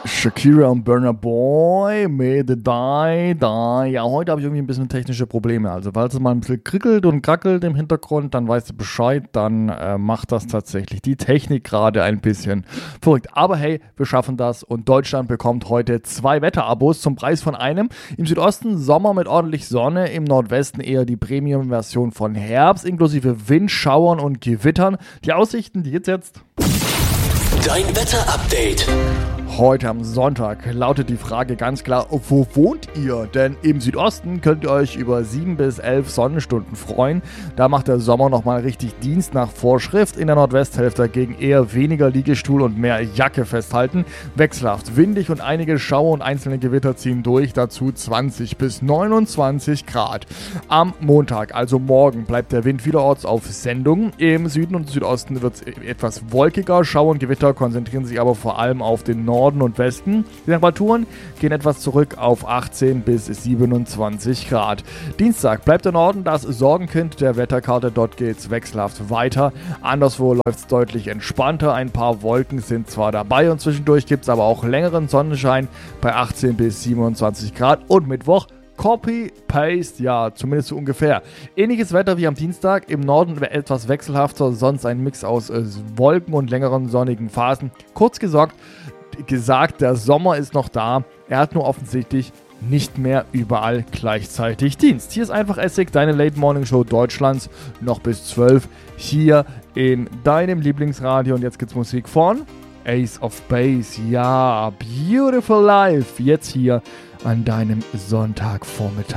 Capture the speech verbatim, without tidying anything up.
Shakira und Burna Boy mit Die Die. Ja, heute habe ich irgendwie ein bisschen technische Probleme. Also, falls es mal ein bisschen krickelt und krackelt im Hintergrund, dann weißt du Bescheid. Dann äh, macht das tatsächlich die Technik gerade ein bisschen verrückt. Aber hey, wir schaffen das und Deutschland bekommt heute zwei Wetterabos zum Preis von einem. Im Südosten Sommer mit ordentlich Sonne, im Nordwesten eher die Premium-Version von Herbst, inklusive Windschauern und Gewittern. Die Aussichten, die gibt's jetzt. Dein Wetter-Update. Heute am Sonntag lautet die Frage ganz klar, wo wohnt ihr? Denn im Südosten könnt ihr euch über sieben bis elf Sonnenstunden freuen. Da macht der Sommer nochmal richtig Dienst nach Vorschrift. In der Nordwesthälfte dagegen eher weniger Liegestuhl und mehr Jacke festhalten. Wechselhaft windig und einige Schauer und einzelne Gewitter ziehen durch. Dazu zwanzig bis neunundzwanzig Grad. Am Montag, also morgen, bleibt der Wind vielerorts auf Sendung. Im Süden und Südosten wird es etwas wolkiger. Schauer und Gewitter konzentrieren sich aber vor allem auf den Norden und Westen. Die Temperaturen gehen etwas zurück auf achtzehn bis siebenundzwanzig Grad. Dienstag bleibt der Norden das Sorgenkind der Wetterkarte. Dort geht es wechselhaft weiter. Anderswo läuft es deutlich entspannter. Ein paar Wolken sind zwar dabei und zwischendurch gibt es aber auch längeren Sonnenschein bei achtzehn bis siebenundzwanzig Grad. Und Mittwoch Copy, Paste, ja, zumindest so ungefähr. Ähnliches Wetter wie am Dienstag, im Norden etwas wechselhafter, sonst ein Mix aus äh, Wolken und längeren sonnigen Phasen. Kurz gesagt, gesagt, der Sommer ist noch da, er hat nur offensichtlich nicht mehr überall gleichzeitig Dienst. Hier ist einfach Essig, deine Late Morning Show Deutschlands, noch bis zwölf, hier in deinem Lieblingsradio. Und jetzt gibt's Musik von Ace of Base, ja, Beautiful Life, jetzt hier an deinem Sonntagvormittag.